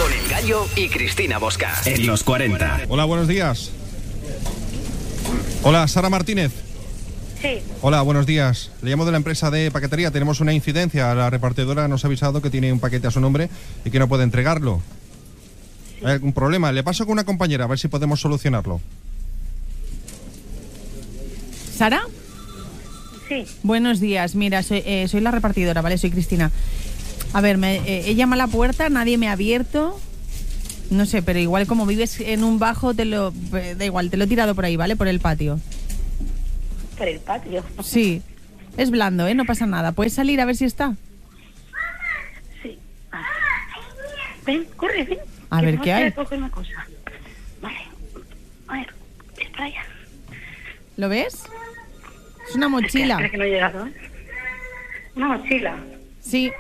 Con El Gallo y Cristina Bosca. En los 40. Hola, buenos días. Hola, Sara Martínez. Sí. Hola, buenos días. Le llamo de la empresa de paquetería. Tenemos una incidencia. La repartidora nos ha avisado que tiene un paquete a su nombre y que no puede entregarlo. Sí. ¿Hay algún problema? Le paso con una compañera a ver si podemos solucionarlo. ¿Sara? Sí. Buenos días. Mira, soy la repartidora, ¿vale? Soy Cristina. A ver, he llamado a la puerta, nadie me ha abierto. No sé, pero igual como vives en un bajo, da igual, te lo he tirado por ahí, ¿vale? Por el patio. ¿Por el patio? Sí. Es blando, ¿eh? No pasa nada. ¿Puedes salir a ver si está? Sí. Ven, corre, ven. A ver, ¿qué hay? Coger una cosa. Vale. A ver, es para allá. ¿Lo ves? Es una mochila. Espera que no he llegado, ¿eh? Una mochila. Sí.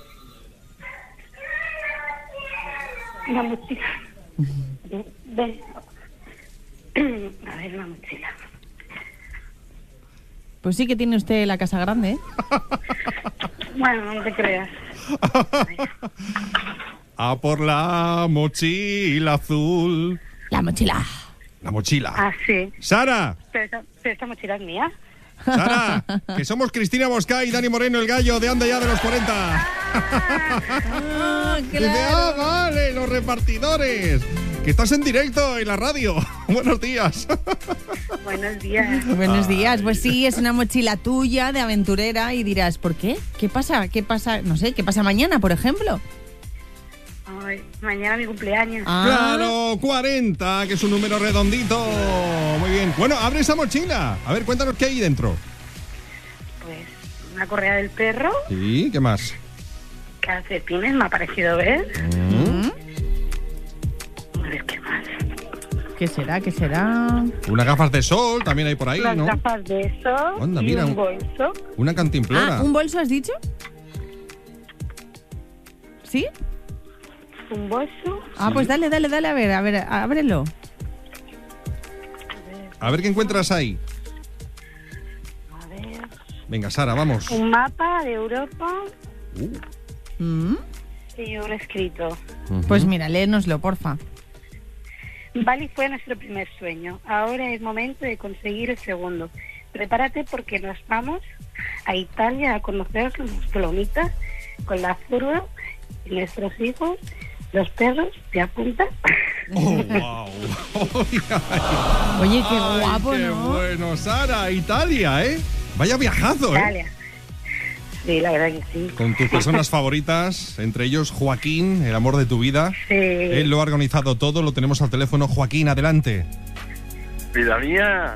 Una mochila. Ven. A ver, una mochila. Pues sí que tiene usted la casa grande, ¿eh? Bueno, no te creas. A por la mochila azul. La mochila. La mochila. Ah, sí. ¡Sara! Pero esta mochila es mía. ¡Sara! Que somos Cristina Bosca y Dani Moreno, el gallo de Anda Ya de los 40. Claro. Dice, vale, los repartidores. Que estás en directo en la radio. Buenos días. Buenos días. Buenos días. Pues sí, es una mochila tuya de aventurera y dirás, ¿por qué? ¿Qué pasa? ¿Qué pasa? No sé, ¿qué pasa mañana, por ejemplo? Ay, mañana mi cumpleaños. Claro, 40, que es un número redondito. Muy bien. Bueno, abre esa mochila. A ver, cuéntanos qué hay dentro. Pues una correa del perro. Sí, ¿qué más? Calcetines, me ha parecido ver. A ver, ¿qué más? ¿Qué será? ¿Qué será? Unas gafas de sol también hay por ahí, Unas ¿no? gafas de sol. Anda, y mira, un bolso. Una cantimplora. ¿Un bolso has dicho? ¿Sí? Un bolso. Pues dale, a ver, ábrelo. A ver qué encuentras ahí. A ver. Venga, Sara, vamos. Un mapa de Europa Mm. y un escrito. Pues mira, léenoslo, porfa. Bali fue nuestro primer sueño. Ahora es momento de conseguir el segundo. Prepárate porque nos vamos a Italia a conocer los Dolomitas con la furgo y nuestros hijos, los perros. ¿Te apuntas? ¡Oh, wow! Oye, qué guapo, qué ¿no? bueno, Sara, Italia, ¿eh? Vaya viajazo, ¿eh? Italia. Sí, la verdad que sí. Con tus personas favoritas, entre ellos Joaquín, el amor de tu vida. Sí. Él lo ha organizado todo, lo tenemos al teléfono. Joaquín, adelante. Vida mía.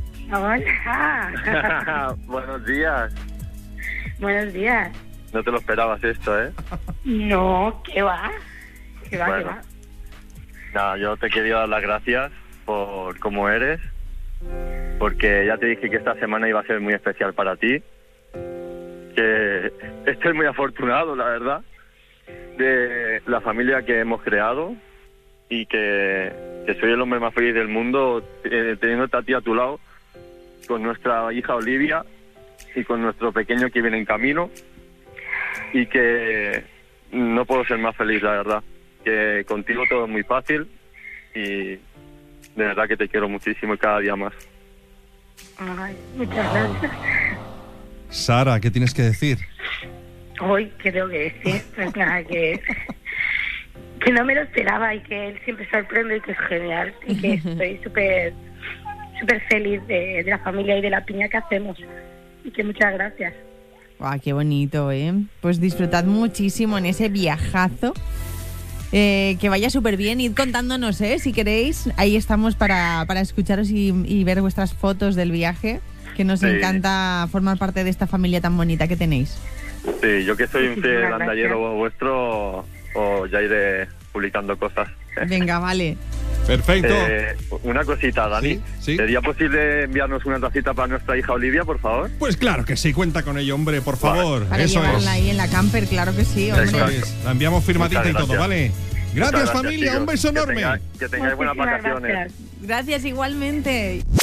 Hola. Buenos días. Buenos días. No te lo esperabas esto, ¿eh? No, ¿qué va? ¿Qué va? Bueno. Nada, yo te quería dar las gracias por cómo eres, porque ya te dije que esta semana iba a ser muy especial para ti, que estoy muy afortunado, la verdad, de la familia que hemos creado y que soy el hombre más feliz del mundo teniéndote a ti a tu lado, con nuestra hija Olivia y con nuestro pequeño que viene en camino, y que no puedo ser más feliz, la verdad, que contigo todo es muy fácil y de verdad que te quiero muchísimo y cada día más. Ay, muchas gracias. Sara, ¿qué tienes que decir? Hoy, ¿qué tengo que decir? Pues nada, que no me lo esperaba y que él siempre sorprende y que es genial y que estoy súper feliz de la familia y de la piña que hacemos y que muchas gracias. Qué bonito, ¿eh? Pues disfrutad muchísimo en ese viajazo. Que vaya súper bien. Id contándonos, si queréis. Ahí estamos para escucharos y ver vuestras fotos del viaje, que nos encanta formar parte de esta familia tan bonita que tenéis. Sí, yo que soy un fiel andallero vuestro, ya iré publicando cosas. Venga, vale. Perfecto. Una cosita, Dani. Sí. ¿Sería posible enviarnos una tacita para nuestra hija Olivia, por favor? Pues claro que sí, cuenta con ello, hombre, por favor. Para Eso llevarla es. ahí en la camper, claro que sí, hombre. Eso es. La enviamos firmadita y todo, ¿vale? Gracias, familia, chicos. un beso enorme. Que tengáis buenas Muchísimas vacaciones. gracias. Gracias igualmente.